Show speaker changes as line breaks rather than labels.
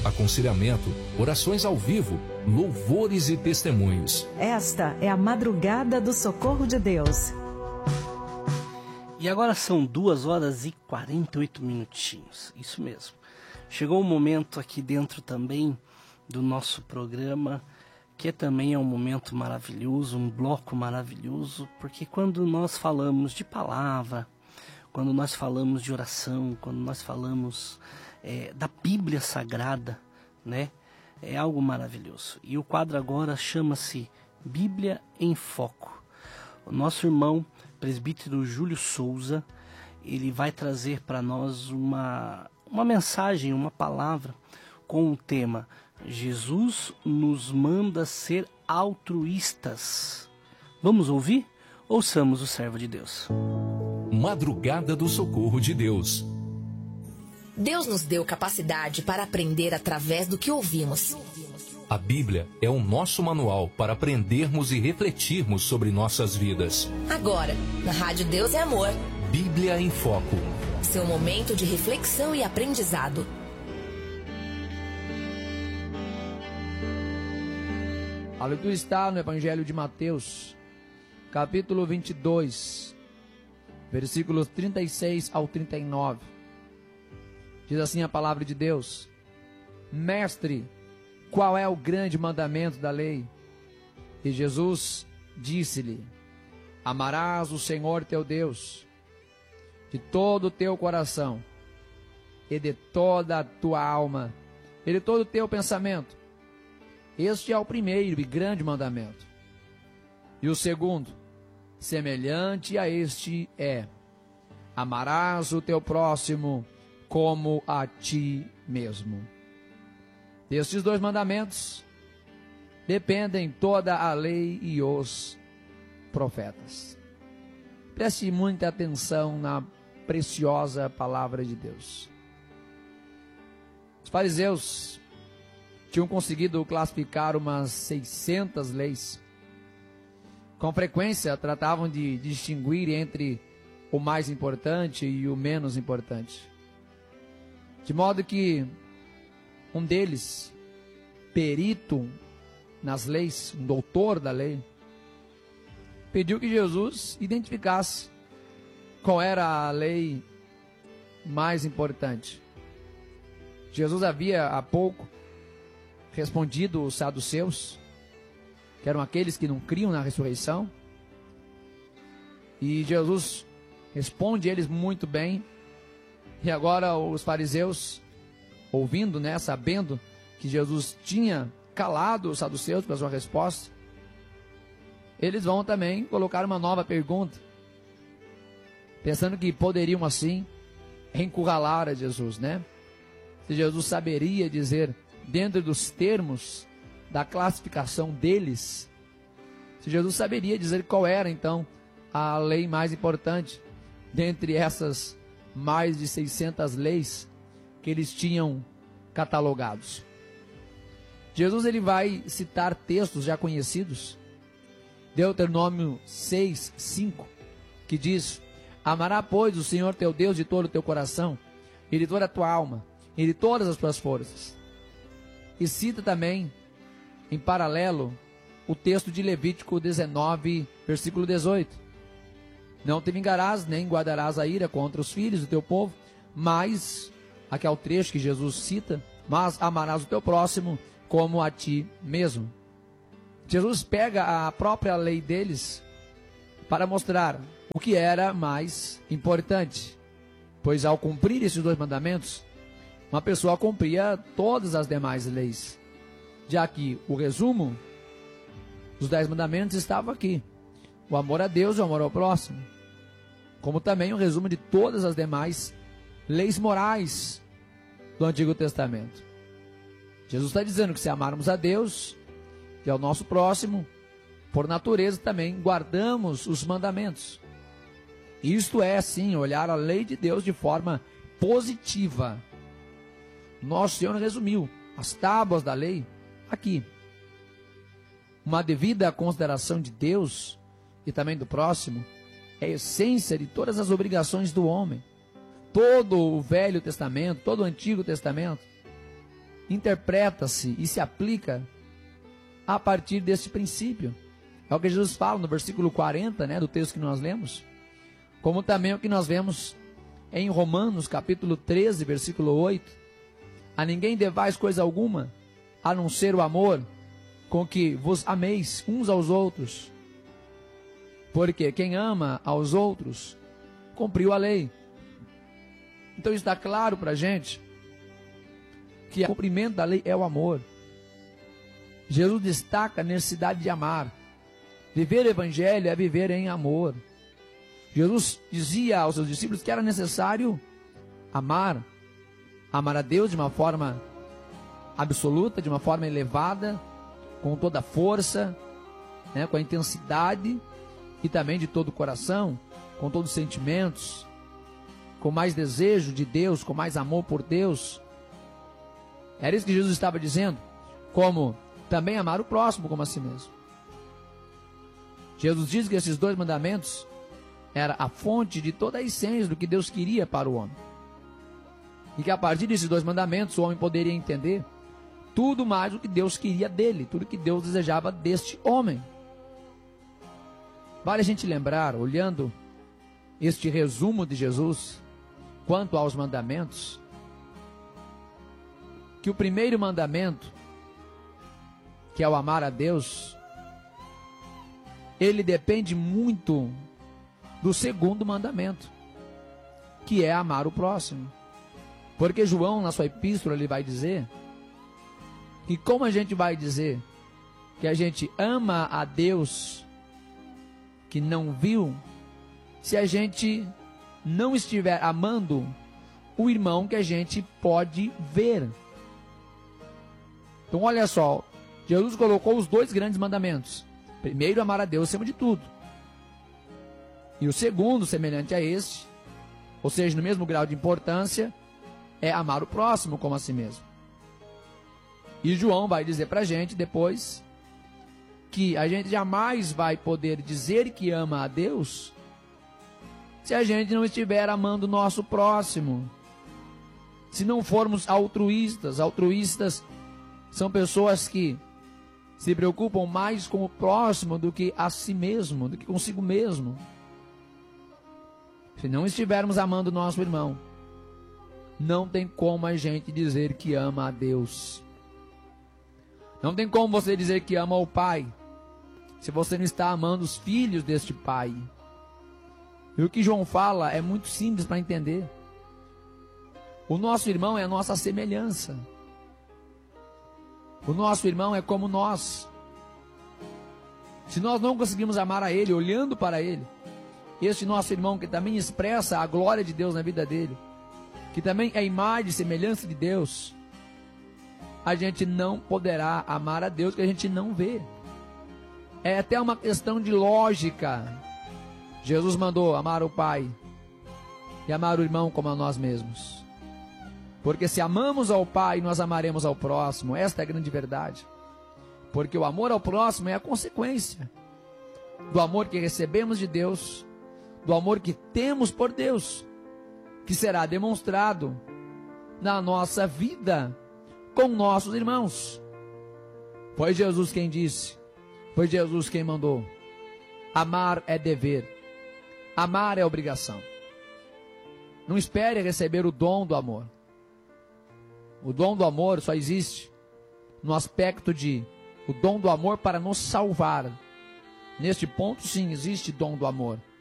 aconselhamento, orações ao vivo, louvores e testemunhos.
Esta é a Madrugada do Socorro de Deus.
E agora são 2h48, isso mesmo. Chegou o momento aqui dentro também do nosso programa, que também é um momento maravilhoso, um bloco maravilhoso, porque quando nós falamos de palavra, quando nós falamos de oração, quando nós falamos da Bíblia Sagrada, né, é algo maravilhoso. E o quadro agora chama-se Bíblia em Foco. O nosso irmão presbítero Júlio Souza, ele vai trazer para nós uma mensagem, uma palavra com o tema Jesus nos manda ser altruístas. Vamos ouvir? Ouçamos o servo de Deus.
Madrugada do Socorro de Deus.
Deus nos deu capacidade para aprender através do que ouvimos.
A Bíblia é o nosso manual para aprendermos e refletirmos sobre nossas vidas.
Agora, na Rádio Deus é Amor.
Bíblia em Foco.
Seu momento de reflexão e aprendizado.
A leitura está no Evangelho de Mateus, capítulo 22, versículos 36 ao 39. Diz assim a palavra de Deus: Mestre, qual é o grande mandamento da lei? E Jesus disse-lhe: Amarás o Senhor teu Deus de todo o teu coração e de toda a tua alma e de todo o teu pensamento. Este é o primeiro e grande mandamento. E o segundo, semelhante a este, é: amarás o teu próximo como a ti mesmo. Destes dois mandamentos dependem toda a lei e os profetas. Preste muita atenção na preciosa palavra de Deus. Os fariseus tinham conseguido classificar umas 600 leis. Com frequência tratavam de distinguir entre o mais importante e o menos importante. De modo que um deles, perito nas leis, um doutor da lei, pediu que Jesus identificasse qual era a lei mais importante. Jesus havia há pouco respondido os saduceus, que eram aqueles que não criam na ressurreição, e Jesus responde eles muito bem. E agora os fariseus, ouvindo, sabendo que Jesus tinha calado os saduceus para sua resposta, eles vão também colocar uma nova pergunta, pensando que poderiam assim encurralar a Jesus, Se Jesus saberia dizer, dentro dos termos da classificação deles, se Jesus saberia dizer qual era então a lei mais importante dentre essas mais de 600 leis que eles tinham catalogados. Jesus ele vai citar textos já conhecidos. Deuteronômio 6:5, que diz: Amará, pois, o Senhor teu Deus de todo o teu coração, e de toda a tua alma, e de todas as tuas forças. E cita também, em paralelo, o texto de Levítico 19, versículo 18. Não te vingarás, nem guardarás a ira contra os filhos do teu povo, mas, aqui é o trecho que Jesus cita, mas amarás o teu próximo como a ti mesmo. Jesus pega a própria lei deles para mostrar o que era mais importante, pois ao cumprir esses dois mandamentos, uma pessoa cumpria todas as demais leis, já que o resumo dos 10 mandamentos estava aqui: o amor a Deus e o amor ao próximo, como também o resumo de todas as demais leis morais do Antigo Testamento. Jesus está dizendo que se amarmos a Deus e ao nosso próximo, por natureza também guardamos os mandamentos. Isto é, sim, olhar a lei de Deus de forma positiva. Nosso Senhor resumiu as tábuas da lei aqui. Uma devida consideração de Deus e também do próximo é a essência de todas as obrigações do homem. Todo o Velho Testamento, todo o Antigo Testamento, interpreta-se e se aplica a partir desse princípio. É o que Jesus fala no versículo 40, né, do texto que nós lemos, como também o que nós vemos em Romanos, capítulo 13, versículo 8. A ninguém devais coisa alguma, a não ser o amor, com que vos ameis uns aos outros. Porque quem ama aos outros, cumpriu a lei. Então está claro para a gente que o cumprimento da lei é o amor. Jesus destaca a necessidade de amar. Viver o evangelho é viver em amor. Jesus dizia aos seus discípulos que era necessário amar. Amar a Deus de uma forma absoluta, de uma forma elevada, com toda a força, né, com a intensidade e também de todo o coração, com todos os sentimentos, com mais desejo de Deus, com mais amor por Deus. Era isso que Jesus estava dizendo, como também amar o próximo como a si mesmo. Jesus diz que esses 2 mandamentos era a fonte de toda a essência do que Deus queria para o homem. E que a partir desses 2 mandamentos o homem poderia entender tudo mais o que Deus queria dele, tudo que Deus desejava deste homem. Vale a gente lembrar, olhando este resumo de Jesus quanto aos mandamentos, que o primeiro mandamento, que é o amar a Deus, ele depende muito do segundo mandamento, que é amar o próximo. Porque João, na sua epístola, ele vai dizer que como a gente vai dizer que a gente ama a Deus que não viu, se a gente não estiver amando o irmão que a gente pode ver. Então olha só, Jesus colocou os 2 grandes mandamentos. Primeiro, amar a Deus acima de tudo. E o segundo, semelhante a este, ou seja, no mesmo grau de importância, é amar o próximo como a si mesmo. E João vai dizer para a gente depois que a gente jamais vai poder dizer que ama a Deus se a gente não estiver amando o nosso próximo. Se não formos altruístas. Altruístas são pessoas que se preocupam mais com o próximo do que a si mesmo, do que consigo mesmo. Se não estivermos amando o nosso irmão, não tem como a gente dizer que ama a Deus. Não tem como você dizer que ama o Pai, se você não está amando os filhos deste Pai. E o que João fala é muito simples para entender. O nosso irmão é a nossa semelhança. O nosso irmão é como nós. Se nós não conseguimos amar a ele, olhando para ele, este nosso irmão que também expressa a glória de Deus na vida dele, que também é a imagem e semelhança de Deus, a gente não poderá amar a Deus que a gente não vê. É até uma questão de lógica. Jesus mandou amar o Pai e amar o irmão como a nós mesmos. Porque se amamos ao Pai, nós amaremos ao próximo. Esta é a grande verdade. Porque o amor ao próximo é a consequência do amor que recebemos de Deus, do amor que temos por Deus, que será demonstrado na nossa vida com nossos irmãos. Foi Jesus quem disse, foi Jesus quem mandou. Amar é dever, amar é obrigação. Não espere receber o dom do amor. O dom do amor só existe no aspecto de o dom do amor para nos salvar. Neste ponto, sim, existe dom do amor.